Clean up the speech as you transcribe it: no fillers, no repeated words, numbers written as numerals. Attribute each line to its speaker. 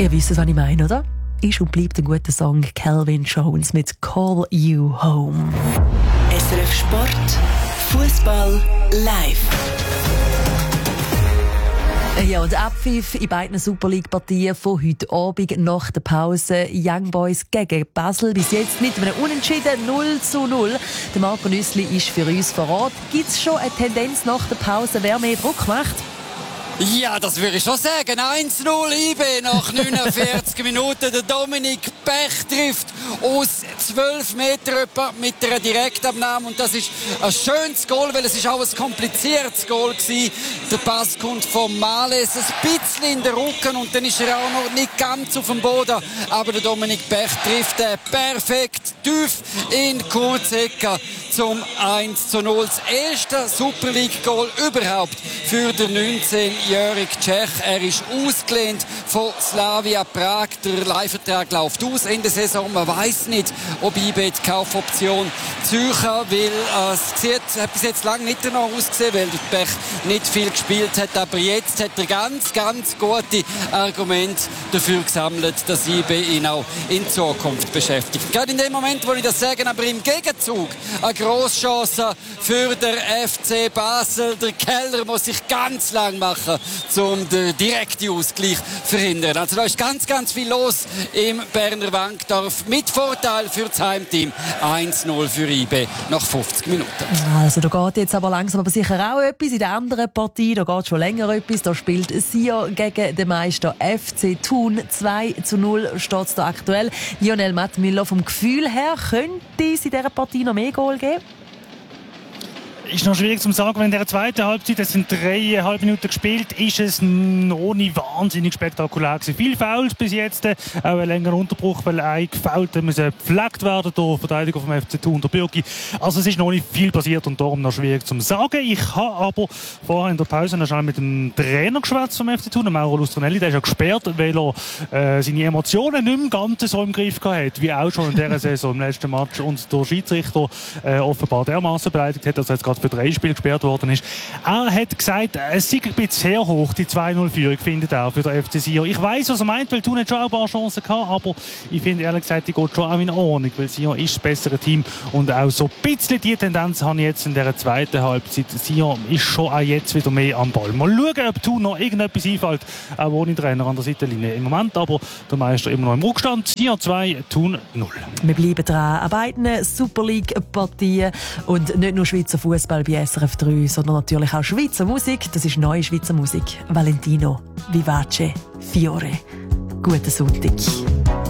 Speaker 1: Ihr wisst, was ich meine, oder? Ist und bleibt ein guter Song. Calvin Jones mit «Call You Home».
Speaker 2: SRF Sport, Fußball live.
Speaker 1: Ja, und Abpfiff in beiden Super League-Partien von heute Abend nach der Pause. Young Boys gegen Basel. Bis jetzt mit einem Unentschieden 0:0. Der Marco Nüssli ist für uns vor Ort. Gibt es schon eine Tendenz nach der Pause, wer mehr Druck macht?
Speaker 3: Ja, das würde ich schon sagen. 1:0 IB nach 49 Minuten. Der Dominik Pech trifft aus 12 Metern mit einer Direktabnahme. Und das ist ein schönes Goal, weil es ist auch ein kompliziertes Goal gewesen. Der Pass kommt von Males ein bisschen in den Rücken und dann ist er auch noch nicht ganz auf dem Boden. Aber der Dominik Pech trifft perfekt tief in Kurzecke zum 1:0. Das erste Super League-Goal überhaupt für den 19-jährigen Tschech. Er ist ausgelehnt von Slavia Prag. Der Leihvertrag läuft aus in der Saison. Man weiss nicht, ob IB die Kaufoption suchen will. Es hat bis jetzt lange nicht danach ausgesehen, weil der Pech nicht viel gespielt hat. Aber jetzt hat er ganz, ganz gute Argumente dafür gesammelt, dass IB ihn auch in Zukunft beschäftigt. Gerade in dem Moment, wo ich das sage, aber im Gegenzug eine Grosschance für den FC Basel. Der Keller muss sich ganz lang machen, um den direkten Ausgleich zu verhindern. Also da ist ganz, ganz viel los im Berner Wankdorf. Mit Vorteil für das Heimteam. 1:0 für IB nach 50 Minuten.
Speaker 1: Also da geht jetzt aber langsam aber sicher auch etwas. In der anderen Partie, da geht schon länger etwas. Da spielt Sion gegen den Meister FC Thun. 2:0 steht es da aktuell. Lionel Mattmüller, vom Gefühl her, könnte es in dieser Partie noch mehr Goal geben?
Speaker 4: Ist noch schwierig zu sagen, wenn in der zweiten Halbzeit, es sind 3,5 Minuten gespielt, ist es noch nicht wahnsinnig spektakulär gewesen. Viel Fouls bis jetzt, auch ein längerer Unterbruch, weil ein Gefoulter muss gepflegt werden durch Verteidiger vom FC Thun, der Bürgi. Also es ist noch nicht viel passiert und darum noch schwierig zu sagen. Ich habe aber vorher in der Pause noch schnell mit dem Trainer geschwätzt vom FC Thun, Mauro Lustronelli. Der ist ja gesperrt, weil er seine Emotionen nicht mehr ganz so im Griff hatte, wie auch schon in dieser Saison im letzten Match. Und der Schiedsrichter offenbar dermaßen beleidigt hat, dass er jetzt gerade für 3 Spiele gesperrt worden ist. Er hat gesagt, es sei ein bisschen sehr hoch, die 2:0-Führung, findet er für den FC Sion. Ich weiss, was er meint, weil Thun hat schon ein paar Chancen gehabt, aber ich finde ehrlich gesagt, die geht schon auch in Ordnung, weil Sion ist das bessere Team und auch so ein bisschen die Tendenz habe ich jetzt in dieser zweiten Halbzeit. Sion ist schon auch jetzt wieder mehr am Ball. Mal schauen, ob Thun noch irgendetwas einfällt, auch ohne Trainer an der Seitenlinie im Moment, aber der Meister immer noch im Rückstand. Sion 2, Thun 0.
Speaker 1: Wir bleiben dran an beiden Super League-Partien und nicht nur Schweizer Fußball bei SRF 3, sondern natürlich auch Schweizer Musik. Das ist neue Schweizer Musik. Valentino Vivace Fiore. Guten Sonntag.